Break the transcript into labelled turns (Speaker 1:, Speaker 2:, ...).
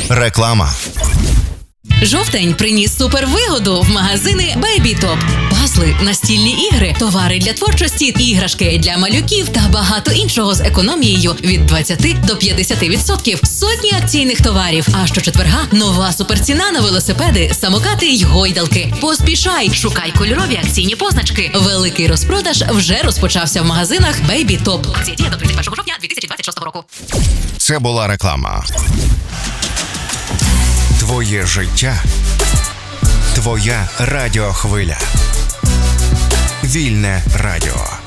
Speaker 1: Реклама.
Speaker 2: Жовтень приніс супервигоду в магазини Baby Top. Пазли, настільні ігри, товари для творчості, іграшки для малюків та багато іншого з економією від 20 до 50%. Сотні акційних товарів. А щочетверга нова суперціна на велосипеди, самокати й гойдалки. Поспішай, шукай кольорові акційні позначки. Великий розпродаж вже розпочався в магазинах Baby Top. Акція діє до 31 жовтня 2026 року.
Speaker 1: Це була реклама. Твоє життя. Твоя радіохвиля. Вільне радіо.